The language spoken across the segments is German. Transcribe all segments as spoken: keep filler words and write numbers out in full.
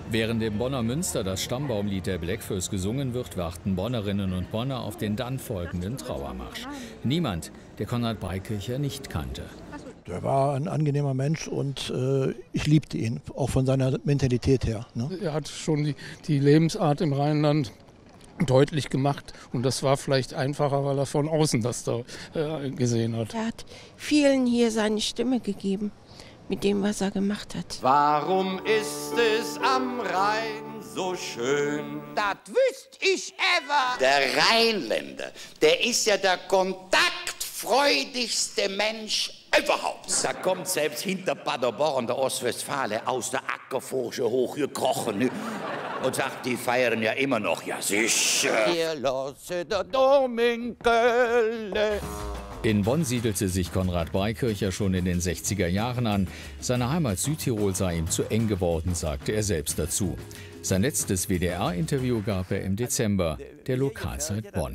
Während im Bonner Münster das Stammbaumlied der Blackfoes gesungen wird, warten Bonnerinnen und Bonner auf den dann folgenden Trauermarsch. Niemand, der Konrad Beikircher nicht kannte. Der war ein angenehmer Mensch und äh, ich liebte ihn, auch von seiner Mentalität her. Ne? Er hat schon die, die Lebensart im Rheinland deutlich gemacht und das war vielleicht einfacher, weil er von außen das da äh, gesehen hat. Er hat vielen hier seine Stimme gegeben, mit dem, was er gemacht hat. Warum ist es am Rhein so schön? Das wüsst ich ever. Der Rheinländer, der ist ja der kontaktfreudigste Mensch überhaupt. Da kommt selbst hinter Paderborn, der Ostwestfale, aus der Ackerfurche hochgekrochen und sagt, die feiern ja immer noch. Ja, sicher. Hier lasse der Dom in Köln. In Bonn siedelte sich Konrad Beikircher schon in den sechziger Jahren an. Seine Heimat Südtirol sei ihm zu eng geworden, sagte er selbst dazu. Sein letztes W D R-Interview gab er im Dezember der Lokalzeit Bonn.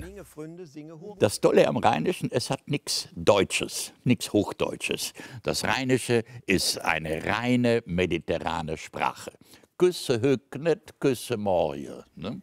Das Tolle am Rheinischen, es hat nichts Deutsches, nichts Hochdeutsches. Das Rheinische ist eine reine mediterrane Sprache. Küsse hücknet, küsse morje. Ne?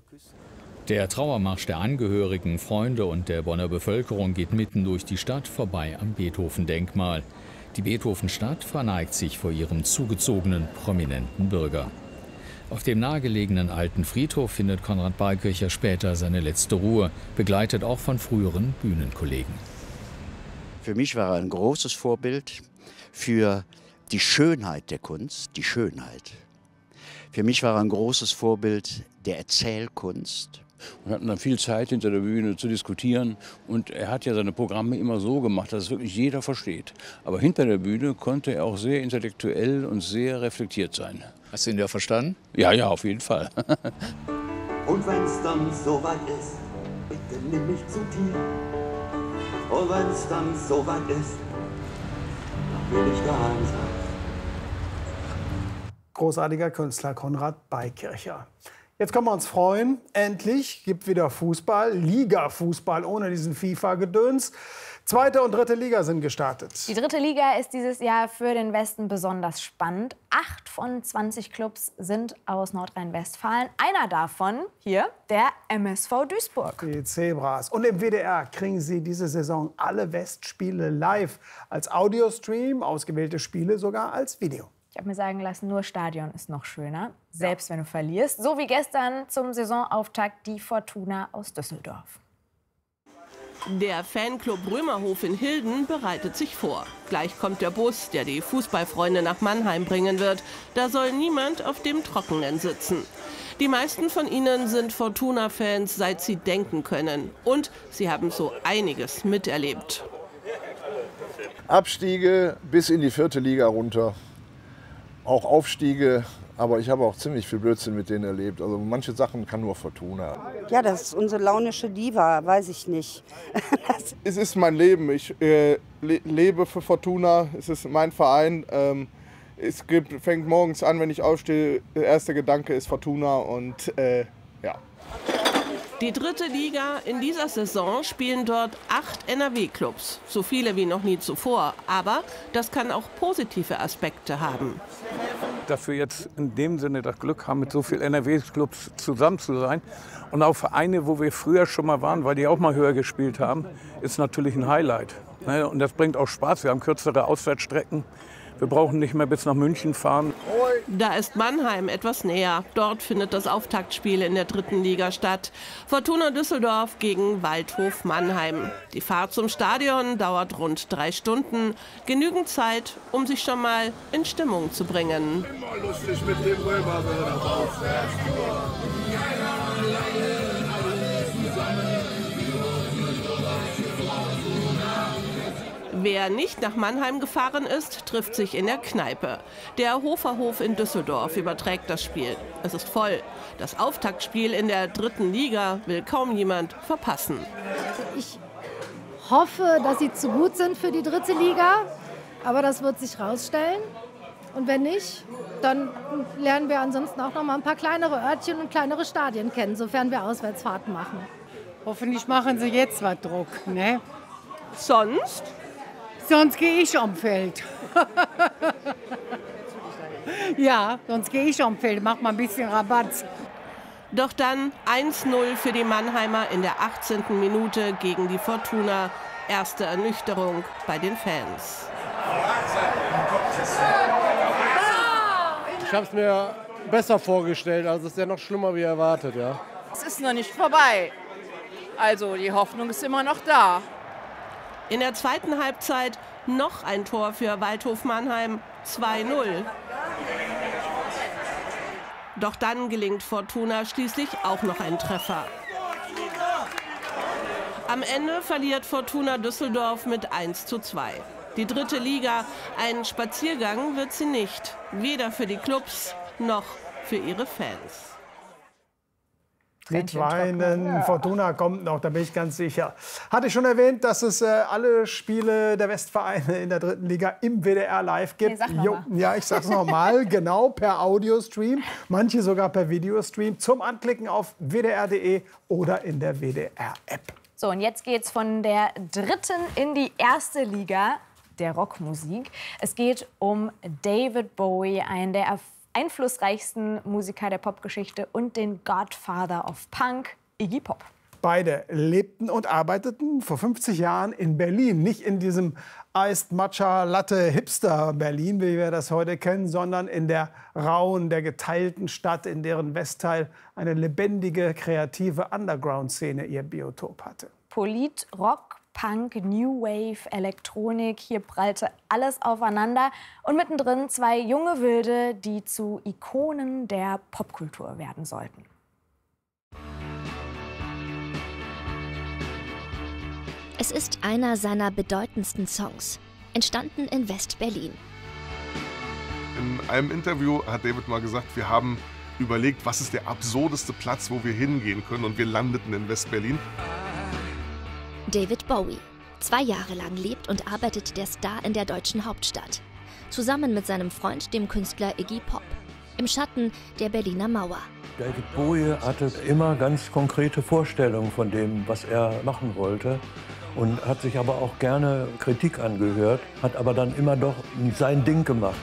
Der Trauermarsch der Angehörigen, Freunde und der Bonner Bevölkerung geht mitten durch die Stadt vorbei am Beethoven-Denkmal. Die Beethoven-Stadt verneigt sich vor ihrem zugezogenen, prominenten Bürger. Auf dem nahegelegenen alten Friedhof findet Konrad Beikircher später seine letzte Ruhe, begleitet auch von früheren Bühnenkollegen. Für mich war er ein großes Vorbild für die Schönheit der Kunst, die Schönheit. Für mich war er ein großes Vorbild der Erzählkunst. Wir hatten dann viel Zeit hinter der Bühne zu diskutieren und er hat ja seine Programme immer so gemacht, dass es wirklich jeder versteht. Aber hinter der Bühne konnte er auch sehr intellektuell und sehr reflektiert sein. Hast du ihn ja verstanden? Ja, ja, auf jeden Fall. Und wenn's dann soweit ist, bitte nimm mich zu dir. Und wenn's dann soweit ist, dann will ich daheim sein. Großartiger Künstler Konrad Beikircher. Jetzt können wir uns freuen, endlich gibt wieder Fußball, Liga-Fußball ohne diesen FIFA-Gedöns. Zweite und dritte Liga sind gestartet. Die dritte Liga ist dieses Jahr für den Westen besonders spannend. Acht von zwanzig Clubs sind aus Nordrhein-Westfalen. Einer davon hier, der M S V Duisburg. Die Zebras. Und im W D R kriegen Sie diese Saison alle Westspiele live als Audiostream, ausgewählte Spiele sogar als Video. Ich habe mir sagen lassen, nur Stadion ist noch schöner, selbst wenn du verlierst. So wie gestern zum Saisonauftakt die Fortuna aus Düsseldorf. Der Fanclub Römerhof in Hilden bereitet sich vor. Gleich kommt der Bus, der die Fußballfreunde nach Mannheim bringen wird. Da soll niemand auf dem Trockenen sitzen. Die meisten von ihnen sind Fortuna-Fans, seit sie denken können. Und sie haben so einiges miterlebt. Abstiege bis in die vierte Liga runter. Auch Aufstiege, aber ich habe auch ziemlich viel Blödsinn mit denen erlebt. Also manche Sachen kann nur Fortuna. Ja, das ist unsere launische Diva, weiß ich nicht. Es ist mein Leben. Ich äh, le lebe für Fortuna. Es ist mein Verein. Ähm, es gibt, fängt morgens an, wenn ich aufstehe. Der erste Gedanke ist Fortuna und äh, ja. Die dritte Liga, in dieser Saison spielen dort acht N R W-Clubs. So viele wie noch nie zuvor. Aber das kann auch positive Aspekte haben. Dass wir jetzt in dem Sinne das Glück haben, mit so vielen N R W-Clubs zusammen zu sein. Und auch Vereine, wo wir früher schon mal waren, weil die auch mal höher gespielt haben, ist natürlich ein Highlight. Und das bringt auch Spaß. Wir haben kürzere Auswärtsstrecken. Wir brauchen nicht mehr bis nach München fahren. Da ist Mannheim etwas näher. Dort findet das Auftaktspiel in der dritten Liga statt. Fortuna Düsseldorf gegen Waldhof Mannheim. Die Fahrt zum Stadion dauert rund drei Stunden. Genügend Zeit, um sich schon mal in Stimmung zu bringen. Immer lustig mit dem Römer, wenn er aufwärts. Wer nicht nach Mannheim gefahren ist, trifft sich in der Kneipe. Der Hoferhof in Düsseldorf überträgt das Spiel. Es ist voll. Das Auftaktspiel in der dritten Liga will kaum jemand verpassen. Ich hoffe, dass sie zu gut sind für die dritte Liga, aber das wird sich rausstellen. Und wenn nicht, dann lernen wir ansonsten auch noch mal ein paar kleinere Örtchen und kleinere Stadien kennen, sofern wir Auswärtsfahrten machen. Hoffentlich machen sie jetzt was Druck, ne? Sonst? Sonst gehe ich am Feld. Ja, sonst gehe ich am Feld, mach mal ein bisschen Rabatz. Doch dann eins null für die Mannheimer in der achtzehnten Minute gegen die Fortuna. Erste Ernüchterung bei den Fans. Ich habe es mir besser vorgestellt, also es ist ja noch schlimmer wie erwartet, ja. Es ist noch nicht vorbei. Also die Hoffnung ist immer noch da. In der zweiten Halbzeit noch ein Tor für Waldhof Mannheim, zwei null. Doch dann gelingt Fortuna schließlich auch noch ein Treffer. Am Ende verliert Fortuna Düsseldorf mit eins zu zwei. Die dritte Liga, ein Spaziergang wird sie nicht. Weder für die Clubs noch für ihre Fans. Mit Weinen, Fortuna kommt noch, da bin ich ganz sicher. Hatte ich schon erwähnt, dass es äh, alle Spiele der Westvereine in der dritten Liga im W D R live gibt? Nee, sag noch jo, mal. ja, ich sag's noch mal, genau, per Audiostream, manche sogar per Videostream, zum Anklicken auf w d r punkt d e oder in der W D R-App. So, und jetzt geht's von der dritten in die erste Liga der Rockmusik. Es geht um David Bowie, einen der einflussreichsten Musiker der Popgeschichte und den Godfather of Punk, Iggy Pop. Beide lebten und arbeiteten vor fünfzig Jahren in Berlin. Nicht in diesem Iced Matcha Latte Hipster Berlin, wie wir das heute kennen, sondern in der rauen, der geteilten Stadt, in deren Westteil eine lebendige, kreative Underground-Szene ihr Biotop hatte. Polit, Rock, Punk, New Wave, Elektronik, hier prallte alles aufeinander. Und mittendrin zwei junge Wilde, die zu Ikonen der Popkultur werden sollten. Es ist einer seiner bedeutendsten Songs, entstanden in West-Berlin. In einem Interview hat David mal gesagt, wir haben überlegt, was ist der absurdeste Platz, wo wir hingehen können, und wir landeten in West-Berlin. David Bowie. Zwei Jahre lang lebt und arbeitet der Star in der deutschen Hauptstadt. Zusammen mit seinem Freund, dem Künstler Iggy Pop. Im Schatten der Berliner Mauer. David Bowie hatte immer ganz konkrete Vorstellungen von dem, was er machen wollte. Und hat sich aber auch gerne Kritik angehört, hat aber dann immer doch sein Ding gemacht.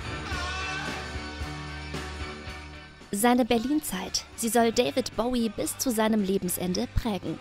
Seine Berlin-Zeit, sie soll David Bowie bis zu seinem Lebensende prägen.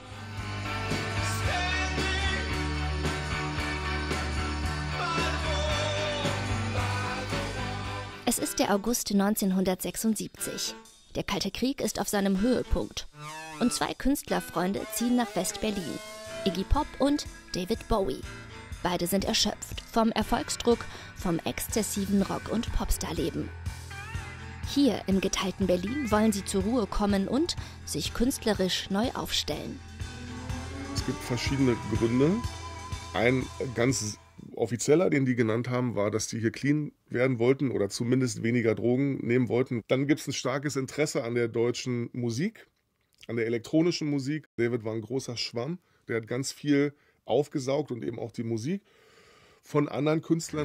Es ist der August neunzehnhundertsechsundsiebzig. Der Kalte Krieg ist auf seinem Höhepunkt. Und zwei Künstlerfreunde ziehen nach West-Berlin. Iggy Pop und David Bowie. Beide sind erschöpft vom Erfolgsdruck, vom exzessiven Rock- und Popstar-Leben. Hier im geteilten Berlin wollen sie zur Ruhe kommen und sich künstlerisch neu aufstellen. Es gibt verschiedene Gründe. Ein ganz offizieller, den die genannt haben, war, dass die hier clean werden wollten oder zumindest weniger Drogen nehmen wollten. Dann gibt es ein starkes Interesse an der deutschen Musik, an der elektronischen Musik. David war ein großer Schwamm, der hat ganz viel aufgesaugt und eben auch die Musik von anderen Künstlern.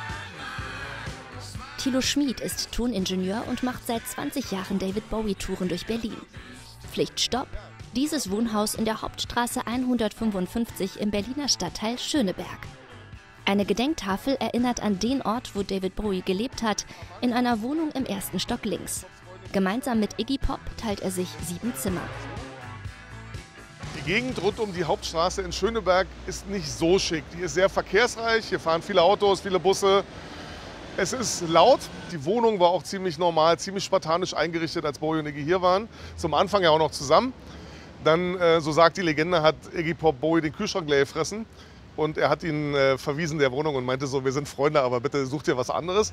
Thilo Schmid ist Toningenieur und macht seit zwanzig Jahren David Bowie-Touren durch Berlin. Pflichtstopp: dieses Wohnhaus in der Hauptstraße hundertfünfundfünfzig im Berliner Stadtteil Schöneberg. Eine Gedenktafel erinnert an den Ort, wo David Bowie gelebt hat, in einer Wohnung im ersten Stock links. Gemeinsam mit Iggy Pop teilt er sich sieben Zimmer. Die Gegend rund um die Hauptstraße in Schöneberg ist nicht so schick. Die ist sehr verkehrsreich, hier fahren viele Autos, viele Busse. Es ist laut. Die Wohnung war auch ziemlich normal, ziemlich spartanisch eingerichtet, als Bowie und Iggy hier waren. Zum Anfang ja auch noch zusammen. Dann, äh, so sagt die Legende, hat Iggy Pop Bowie den Kühlschrank leer gefressen. Und er hat ihn äh, verwiesen der Wohnung und meinte so, wir sind Freunde, aber bitte such dir was anderes.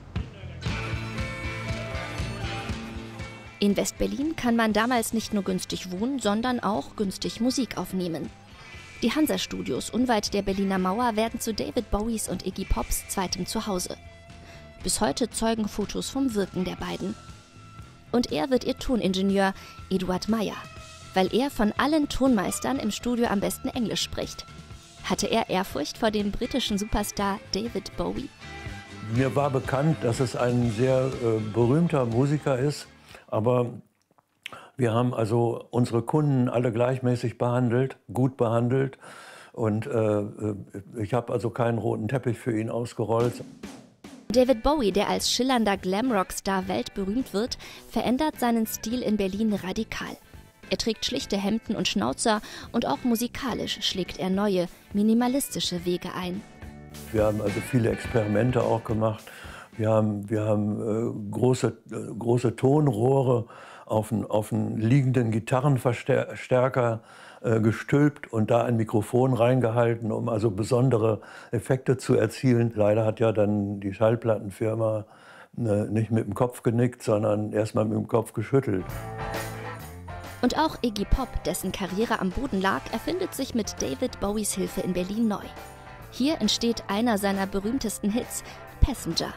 In West-Berlin kann man damals nicht nur günstig wohnen, sondern auch günstig Musik aufnehmen. Die Hansa-Studios unweit der Berliner Mauer werden zu David Bowies und Iggy Pops zweitem Zuhause. Bis heute zeugen Fotos vom Wirken der beiden. Und er wird ihr Toningenieur, Eduard Meyer, weil er von allen Tonmeistern im Studio am besten Englisch spricht. Hatte er Ehrfurcht vor dem britischen Superstar David Bowie? Mir war bekannt, dass es ein sehr äh, berühmter Musiker ist, aber wir haben also unsere Kunden alle gleichmäßig behandelt, gut behandelt, und äh, ich habe also keinen roten Teppich für ihn ausgerollt. David Bowie, der als schillernder Glamrock-Star weltberühmt wird, verändert seinen Stil in Berlin radikal. Er trägt schlichte Hemden und Schnauzer und auch musikalisch schlägt er neue, minimalistische Wege ein. Wir haben also viele Experimente auch gemacht. Wir haben, wir haben äh, große, äh, große Tonrohre auf einen, auf einen liegenden Gitarrenverstärker äh, gestülpt und da ein Mikrofon reingehalten, um also besondere Effekte zu erzielen. Leider hat ja dann die Schallplattenfirma äh, nicht mit dem Kopf genickt, sondern erstmal mit dem Kopf geschüttelt. Und auch Iggy Pop, dessen Karriere am Boden lag, erfindet sich mit David Bowies Hilfe in Berlin neu. Hier entsteht einer seiner berühmtesten Hits, Passenger.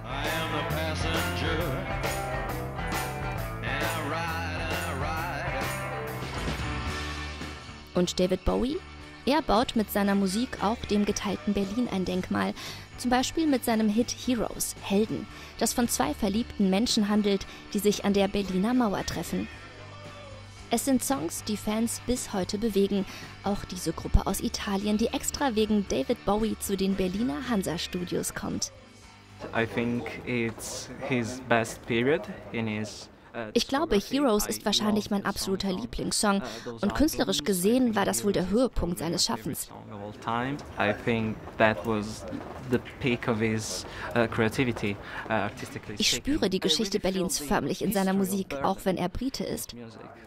Und David Bowie? Er baut mit seiner Musik auch dem geteilten Berlin ein Denkmal. Zum Beispiel mit seinem Hit Heroes, Helden, das von zwei verliebten Menschen handelt, die sich an der Berliner Mauer treffen. Es sind Songs, die Fans bis heute bewegen. Auch diese Gruppe aus Italien, die extra wegen David Bowie zu den Berliner Hansa-Studios kommt. Ich glaube, Heroes ist wahrscheinlich mein absoluter Lieblingssong. Und künstlerisch gesehen war das wohl der Höhepunkt seines Schaffens. Ich spüre die Geschichte Berlins förmlich in seiner Musik, auch wenn er Brite ist.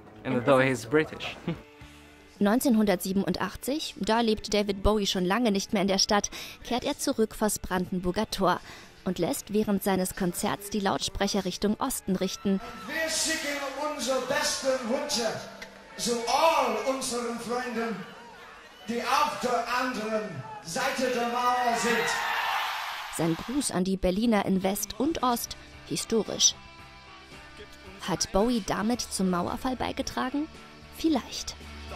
neunzehnhundertsiebenundachtzig, da lebt David Bowie schon lange nicht mehr in der Stadt, kehrt er zurück vors Brandenburger Tor und lässt während seines Konzerts die Lautsprecher Richtung Osten richten. Wir schicken unsere besten Wünsche zu all unseren Freunden, die auf der anderen Seite der Mauer sind. Sein Gruß an die Berliner in West und Ost, historisch. Hat Bowie damit zum Mauerfall beigetragen? Vielleicht.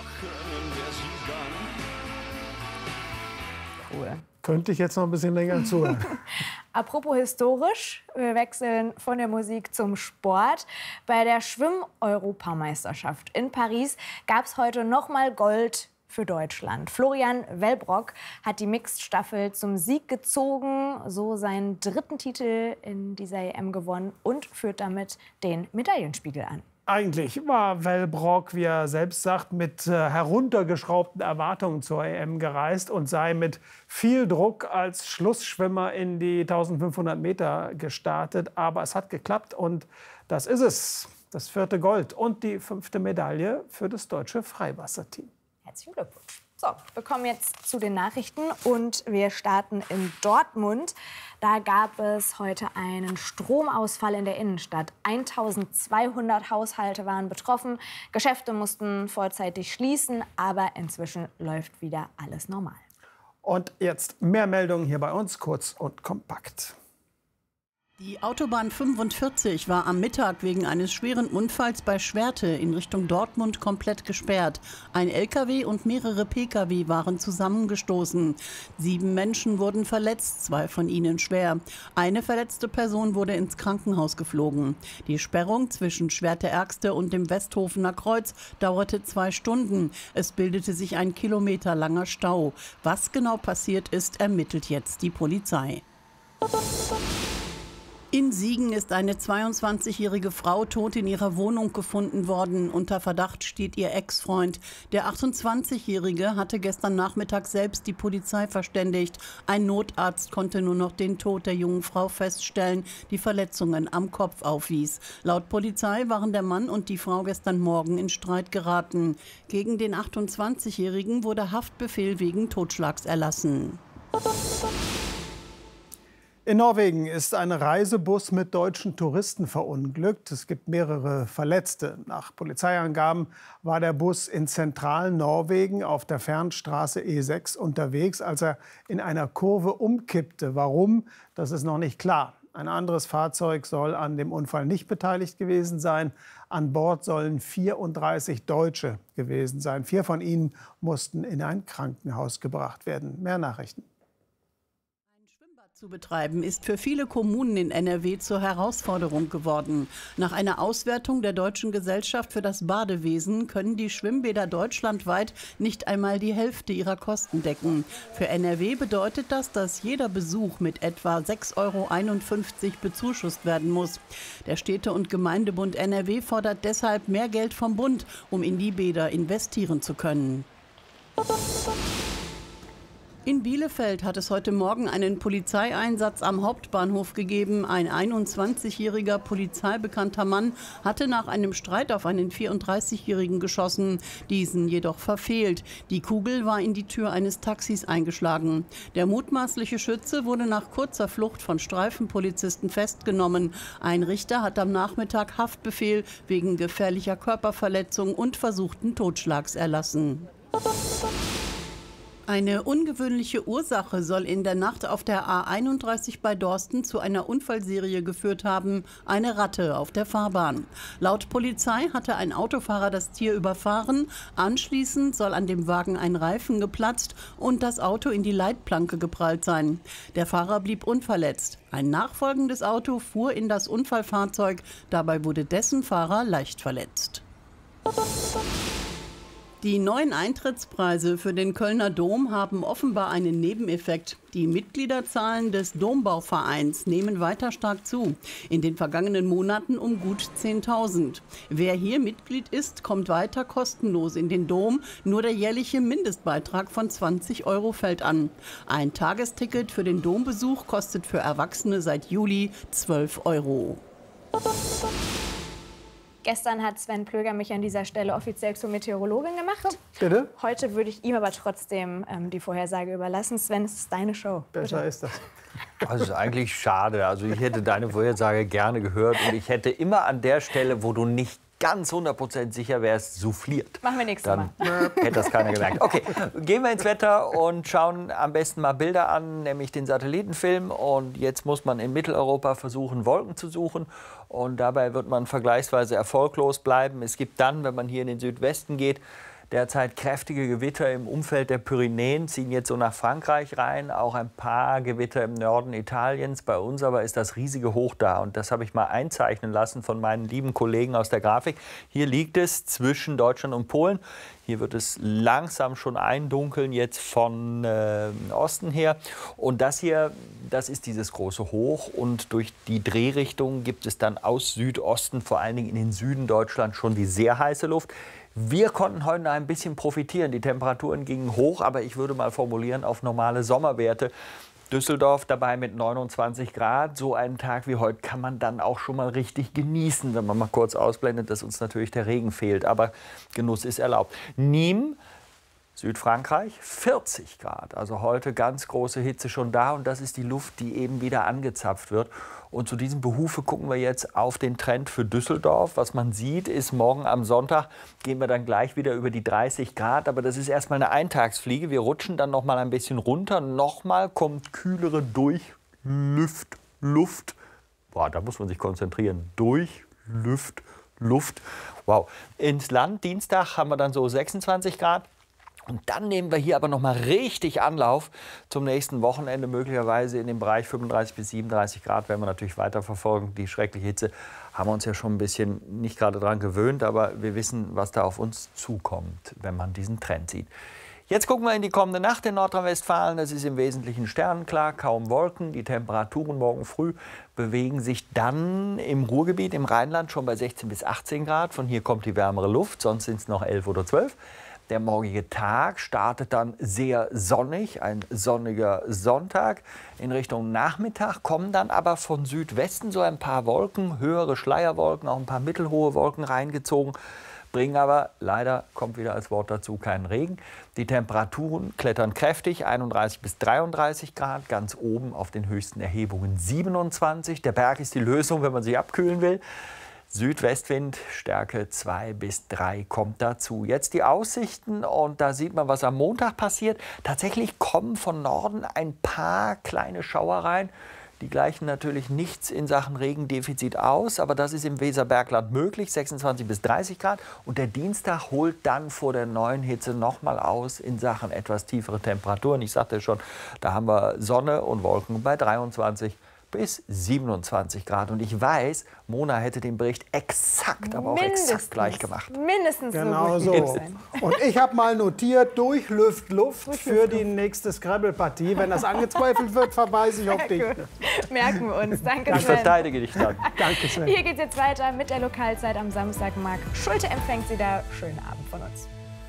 Cool. Könnte ich jetzt noch ein bisschen länger zuhören. Apropos historisch, wir wechseln von der Musik zum Sport. Bei der Schwimm-Europameisterschaft in Paris gab es heute nochmal Gold für Deutschland. Florian Wellbrock hat die Mixed-Staffel zum Sieg gezogen, so seinen dritten Titel in dieser E M gewonnen und führt damit den Medaillenspiegel an. Eigentlich war Wellbrock, wie er selbst sagt, mit äh, heruntergeschraubten Erwartungen zur E M gereist und sei mit viel Druck als Schlussschwimmer in die eintausendfünfhundert Meter gestartet. Aber es hat geklappt und das ist es. Das vierte Gold und die fünfte Medaille für das deutsche Freiwasserteam. Herzlichen Glückwunsch. So, wir kommen jetzt zu den Nachrichten und wir starten in Dortmund. Da gab es heute einen Stromausfall in der Innenstadt. eintausendzweihundert Haushalte waren betroffen. Geschäfte mussten vorzeitig schließen, aber inzwischen läuft wieder alles normal. Und jetzt mehr Meldungen hier bei uns, kurz und kompakt. Die Autobahn fünfundvierzig war am Mittag wegen eines schweren Unfalls bei Schwerte in Richtung Dortmund komplett gesperrt. Ein L K W und mehrere P K W waren zusammengestoßen. Sieben Menschen wurden verletzt, zwei von ihnen schwer. Eine verletzte Person wurde ins Krankenhaus geflogen. Die Sperrung zwischen Schwerte-Ergste und dem Westhofener Kreuz dauerte zwei Stunden. Es bildete sich ein kilometerlanger Stau. Was genau passiert ist, ermittelt jetzt die Polizei. In Siegen ist eine zweiundzwanzigjährige Frau tot in ihrer Wohnung gefunden worden. Unter Verdacht steht ihr Ex-Freund. Der achtundzwanzigjährige hatte gestern Nachmittag selbst die Polizei verständigt. Ein Notarzt konnte nur noch den Tod der jungen Frau feststellen, die Verletzungen am Kopf aufwies. Laut Polizei waren der Mann und die Frau gestern Morgen in Streit geraten. Gegen den achtundzwanzigjährigen wurde Haftbefehl wegen Totschlags erlassen. In Norwegen ist ein Reisebus mit deutschen Touristen verunglückt. Es gibt mehrere Verletzte. Nach Polizeiangaben war der Bus in zentralen Norwegen auf der Fernstraße E sechs unterwegs, als er in einer Kurve umkippte. Warum? Das ist noch nicht klar. Ein anderes Fahrzeug soll an dem Unfall nicht beteiligt gewesen sein. An Bord sollen vierunddreißig Deutsche gewesen sein. Vier von ihnen mussten in ein Krankenhaus gebracht werden. Mehr Nachrichten. zu betreiben, ist für viele Kommunen in N R W zur Herausforderung geworden. Nach einer Auswertung der Deutschen Gesellschaft für das Badewesen können die Schwimmbäder deutschlandweit nicht einmal die Hälfte ihrer Kosten decken. Für N R W bedeutet das, dass jeder Besuch mit etwa sechs Euro einundfünfzig bezuschusst werden muss. Der Städte- und Gemeindebund N R W fordert deshalb mehr Geld vom Bund, um in die Bäder investieren zu können. In Bielefeld hat es heute Morgen einen Polizeieinsatz am Hauptbahnhof gegeben. Ein einundzwanzigjähriger polizeibekannter Mann hatte nach einem Streit auf einen vierunddreißigjährigen geschossen, diesen jedoch verfehlt. Die Kugel war in die Tür eines Taxis eingeschlagen. Der mutmaßliche Schütze wurde nach kurzer Flucht von Streifenpolizisten festgenommen. Ein Richter hat am Nachmittag Haftbefehl wegen gefährlicher Körperverletzung und versuchten Totschlags erlassen. Eine ungewöhnliche Ursache soll in der Nacht auf der A einunddreißig bei Dorsten zu einer Unfallserie geführt haben, eine Ratte auf der Fahrbahn. Laut Polizei hatte ein Autofahrer das Tier überfahren, anschließend soll an dem Wagen ein Reifen geplatzt und das Auto in die Leitplanke geprallt sein. Der Fahrer blieb unverletzt. Ein nachfolgendes Auto fuhr in das Unfallfahrzeug, dabei wurde dessen Fahrer leicht verletzt. Die neuen Eintrittspreise für den Kölner Dom haben offenbar einen Nebeneffekt. Die Mitgliederzahlen des Dombauvereins nehmen weiter stark zu. In den vergangenen Monaten um gut zehntausend. Wer hier Mitglied ist, kommt weiter kostenlos in den Dom. Nur der jährliche Mindestbeitrag von zwanzig Euro fällt an. Ein Tagesticket für den Dombesuch kostet für Erwachsene seit Juli zwölf Euro. Gestern hat Sven Plöger mich an dieser Stelle offiziell zur Meteorologin gemacht. Bitte? Heute würde ich ihm aber trotzdem ähm, die Vorhersage überlassen. Sven, es ist deine Show. Besser Bitte. ist das. Das ist eigentlich schade. Also ich hätte deine Vorhersage gerne gehört und ich hätte immer an der Stelle, wo du nicht ganz hundert Prozent sicher wärst, souffliert. Machen wir nächstes Dann Mal. hätte das keiner gemerkt. Okay, gehen wir ins Wetter und schauen am besten mal Bilder an, nämlich den Satellitenfilm. Und jetzt muss man in Mitteleuropa versuchen, Wolken zu suchen. Und dabei wird man vergleichsweise erfolglos bleiben. Es gibt dann, wenn man hier in den Südwesten geht, derzeit kräftige Gewitter im Umfeld der Pyrenäen, ziehen jetzt so nach Frankreich rein. Auch ein paar Gewitter im Norden Italiens. Bei uns aber ist das riesige Hoch da. Und das habe ich mal einzeichnen lassen von meinen lieben Kollegen aus der Grafik. Hier liegt es zwischen Deutschland und Polen. Hier wird es langsam schon eindunkeln, jetzt von äh, Osten her. Und das hier, das ist dieses große Hoch. Und durch die Drehrichtung gibt es dann aus Südosten, vor allen Dingen in den Süden Deutschlands, schon die sehr heiße Luft. Wir konnten heute ein bisschen profitieren. Die Temperaturen gingen hoch, aber ich würde mal formulieren auf normale Sommerwerte. Düsseldorf dabei mit neunundzwanzig Grad. So einen Tag wie heute kann man dann auch schon mal richtig genießen, wenn man mal kurz ausblendet, dass uns natürlich der Regen fehlt. Aber Genuss ist erlaubt. Nîmes, Südfrankreich, vierzig Grad. Also heute ganz große Hitze schon da. Und das ist die Luft, die eben wieder angezapft wird. Und zu diesem Behufe gucken wir jetzt auf den Trend für Düsseldorf. Was man sieht, ist, morgen am Sonntag gehen wir dann gleich wieder über die dreißig Grad. Aber das ist erstmal eine Eintagsfliege. Wir rutschen dann noch mal ein bisschen runter. Nochmal kommt kühlere Durchlüft, Luft. Boah, da muss man sich konzentrieren. Durchlüft, Luft. Wow. Ins Land, Dienstag haben wir dann so sechsundzwanzig Grad. Und dann nehmen wir hier aber noch mal richtig Anlauf zum nächsten Wochenende, möglicherweise in dem Bereich fünfunddreißig bis siebenunddreißig Grad, werden wir natürlich weiterverfolgen. Die schreckliche Hitze haben wir uns ja schon ein bisschen nicht gerade dran gewöhnt, aber wir wissen, was da auf uns zukommt, wenn man diesen Trend sieht. Jetzt gucken wir in die kommende Nacht in Nordrhein-Westfalen. Es ist im Wesentlichen sternenklar, kaum Wolken. Die Temperaturen morgen früh bewegen sich dann im Ruhrgebiet, im Rheinland schon bei sechzehn bis achtzehn Grad. Von hier kommt die wärmere Luft, sonst sind es noch elf oder zwölf. Der morgige Tag startet dann sehr sonnig, ein sonniger Sonntag. In Richtung Nachmittag kommen dann aber von Südwesten so ein paar Wolken, höhere Schleierwolken, auch ein paar mittelhohe Wolken reingezogen, bringen aber, leider kommt wieder als Wort dazu, keinen Regen. Die Temperaturen klettern kräftig, einunddreißig bis dreiunddreißig Grad, ganz oben auf den höchsten Erhebungen siebenundzwanzig. Der Berg ist die Lösung, wenn man sich abkühlen will. Südwestwind, Stärke zwei bis drei kommt dazu. Jetzt die Aussichten und da sieht man, was am Montag passiert. Tatsächlich kommen von Norden ein paar kleine Schauer rein. Die gleichen natürlich nichts in Sachen Regendefizit aus, aber das ist im Weserbergland möglich, sechsundzwanzig bis dreißig Grad. Und der Dienstag holt dann vor der neuen Hitze nochmal aus in Sachen etwas tiefere Temperaturen. Ich sagte schon, da haben wir Sonne und Wolken bei dreiundzwanzig bis siebenundzwanzig Grad. Und ich weiß, Mona hätte den Bericht exakt, aber auch Mindestens. exakt gleich gemacht. Mindestens Genau so gut. so. Und ich habe mal notiert, durch Lüft Luft für die nächste Scrabble-Partie. Wenn das angezweifelt wird, verweise ich auf dich. Merken wir uns. Danke, Ich Sven. verteidige dich dann. Danke, Sven. Hier geht es jetzt weiter mit der Lokalzeit am Samstag. Marc Schulte empfängt Sie da. Schönen Abend von uns.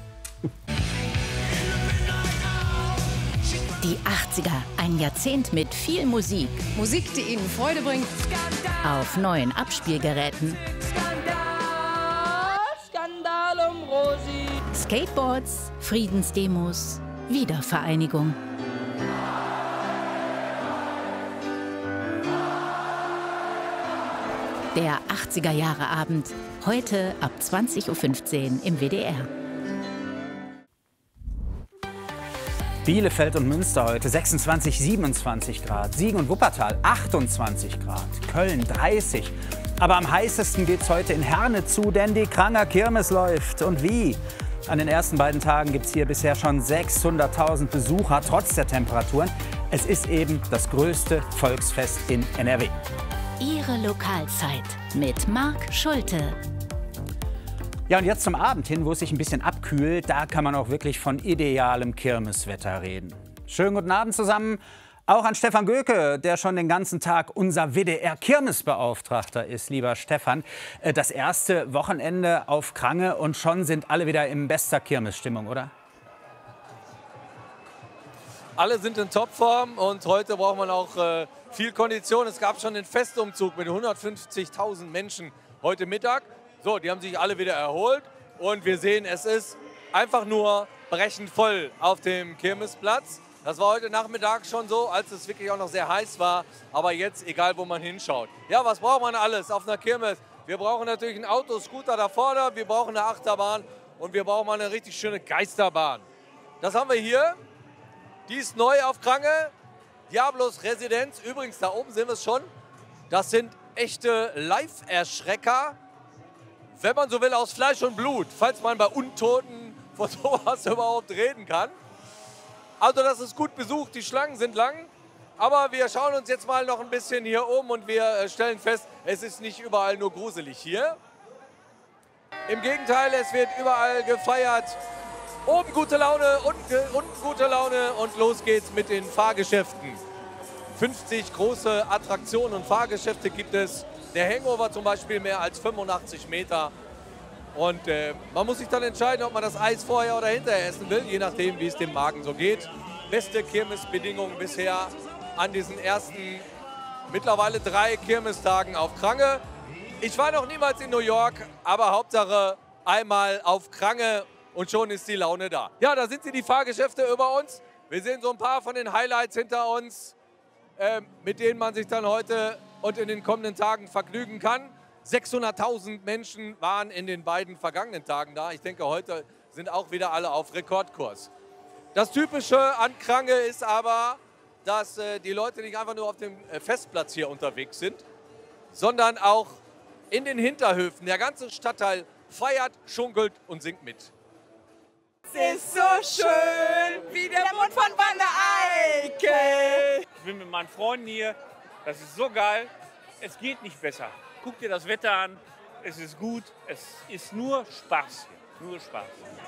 Die achtziger, ein Jahrzehnt mit viel Musik. Musik, die Ihnen Freude bringt. Auf neuen Abspielgeräten. Skandal um Rosi. Skateboards, Friedensdemos, Wiedervereinigung. Der achtziger Jahre Abend, heute ab zwanzig Uhr fünfzehn im W D R. Bielefeld und Münster heute sechsundzwanzig, siebenundzwanzig Grad. Siegen und Wuppertal achtundzwanzig Grad. Köln dreißig. Aber am heißesten geht's heute in Herne zu, denn die Kranger Kirmes läuft. Und wie? An den ersten beiden Tagen gibt es hier bisher schon sechshunderttausend Besucher, trotz der Temperaturen. Es ist eben das größte Volksfest in N R W. Ihre Lokalzeit mit Marc Schulte. Ja, und jetzt zum Abend hin, wo es sich ein bisschen abkühlt, da kann man auch wirklich von idealem Kirmeswetter reden. Schönen guten Abend zusammen, auch an Stefan Göke, der schon den ganzen Tag unser W D R-Kirmesbeauftragter ist. Lieber Stefan, das erste Wochenende auf Krange und schon sind alle wieder in bester Kirmesstimmung, oder? Alle sind in Topform und heute braucht man auch äh, viel Kondition. Es gab schon den Festumzug mit hundertfünfzigtausend Menschen heute Mittag. So, die haben sich alle wieder erholt und wir sehen, es ist einfach nur brechend voll auf dem Kirmesplatz. Das war heute Nachmittag schon so, als es wirklich auch noch sehr heiß war, aber jetzt egal, wo man hinschaut. Ja, was braucht man alles auf einer Kirmes? Wir brauchen natürlich einen Autoscooter da vorne, wir brauchen eine Achterbahn und wir brauchen mal eine richtig schöne Geisterbahn. Das haben wir hier, die ist neu auf Krange, Diablos Residenz. Übrigens, da oben sehen wir es schon, das sind echte Live-Erschrecker. Wenn man so will, aus Fleisch und Blut, falls man bei Untoten von sowas überhaupt reden kann. Also das ist gut besucht, die Schlangen sind lang. Aber wir schauen uns jetzt mal noch ein bisschen hier um und wir stellen fest, es ist nicht überall nur gruselig hier. Im Gegenteil, es wird überall gefeiert. Oben gute Laune, unten, unten gute Laune und los geht's mit den Fahrgeschäften. fünfzig große Attraktionen und Fahrgeschäfte gibt es. Der Hangover zum Beispiel mehr als fünfundachtzig Meter. Und äh, man muss sich dann entscheiden, ob man das Eis vorher oder hinterher essen will, je nachdem, wie es dem Magen so geht. Beste Kirmesbedingungen bisher an diesen ersten, mittlerweile drei Kirmestagen auf Krange. Ich war noch niemals in New York, aber Hauptsache einmal auf Krange und schon ist die Laune da. Ja, da sind sie, die Fahrgeschäfte über uns. Wir sehen so ein paar von den Highlights hinter uns, äh, mit denen man sich dann heute und in den kommenden Tagen vergnügen kann. sechshunderttausend Menschen waren in den beiden vergangenen Tagen da. Ich denke, heute sind auch wieder alle auf Rekordkurs. Das Typische an Krange ist aber, dass äh, die Leute nicht einfach nur auf dem äh, Festplatz hier unterwegs sind, sondern auch in den Hinterhöfen. Der ganze Stadtteil feiert, schunkelt und singt mit. Es ist so schön wie der Mund von Wanne Eickel. Ich bin mit meinen Freunden hier. Das ist so geil. Es geht nicht besser. Guck dir das Wetter an. Es ist gut. Es ist nur Spaß hier. Nur Spaß.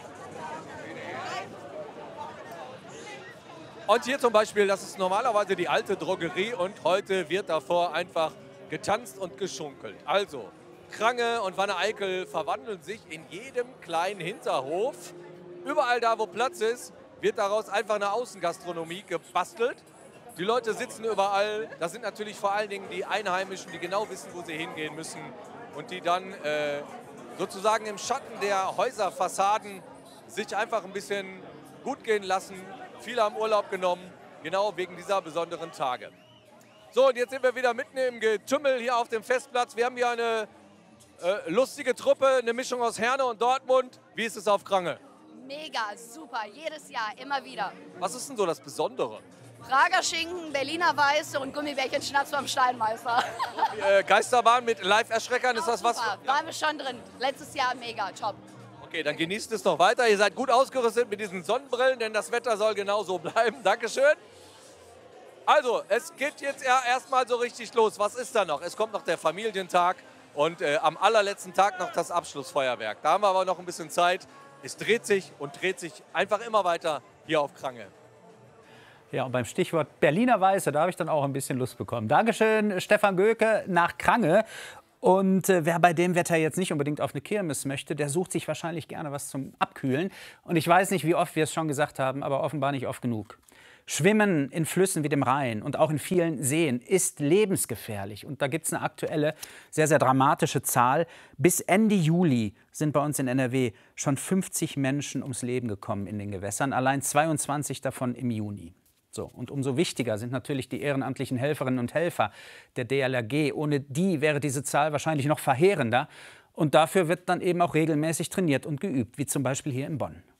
Und hier zum Beispiel, das ist normalerweise die alte Drogerie und heute wird davor einfach getanzt und geschunkelt. Also, Krange und Wanne Eickel verwandeln sich in jedem kleinen Hinterhof. Überall da, wo Platz ist, wird daraus einfach eine Außengastronomie gebastelt. Die Leute sitzen überall. Das sind natürlich vor allen Dingen die Einheimischen, die genau wissen, wo sie hingehen müssen. Und die dann äh, sozusagen im Schatten der Häuserfassaden sich einfach ein bisschen gut gehen lassen. Viele haben Urlaub genommen, genau wegen dieser besonderen Tage. So, und jetzt sind wir wieder mitten im Getümmel hier auf dem Festplatz. Wir haben hier eine äh, lustige Truppe, eine Mischung aus Herne und Dortmund. Wie ist es auf Krange? Mega, super, jedes Jahr, immer wieder. Was ist denn so das Besondere? Prager Schinken, Berliner Weiße und Gummibärchen Schnatz beim Steinmeister. Äh, Geisterbahn mit Live-Erschreckern, ist das was? Super, waren wir schon drin. Letztes Jahr mega, top. Okay, dann genießt es noch weiter. Ihr seid gut ausgerüstet mit diesen Sonnenbrillen, denn das Wetter soll genau so bleiben. Dankeschön. Also, es geht jetzt erst mal so richtig los. Was ist da noch? Es kommt noch der Familientag und äh, am allerletzten Tag noch das Abschlussfeuerwerk. Da haben wir aber noch ein bisschen Zeit. Es dreht sich und dreht sich einfach immer weiter hier auf Krange. Ja, und beim Stichwort Berliner Weiße, da habe ich dann auch ein bisschen Lust bekommen. Dankeschön, Stefan Göke nach Krange. Und äh, wer bei dem Wetter jetzt nicht unbedingt auf eine Kirmes möchte, der sucht sich wahrscheinlich gerne was zum Abkühlen. Und ich weiß nicht, wie oft wir es schon gesagt haben, aber offenbar nicht oft genug. Schwimmen in Flüssen wie dem Rhein und auch in vielen Seen ist lebensgefährlich. Und da gibt es eine aktuelle, sehr, sehr dramatische Zahl. Bis Ende Juli sind bei uns in N R W schon fünfzig Menschen ums Leben gekommen in den Gewässern, allein zweiundzwanzig davon im Juni. So, und umso wichtiger sind natürlich die ehrenamtlichen Helferinnen und Helfer der D L R G. Ohne die wäre diese Zahl wahrscheinlich noch verheerender. Und dafür wird dann eben auch regelmäßig trainiert und geübt, wie zum Beispiel hier in Bonn.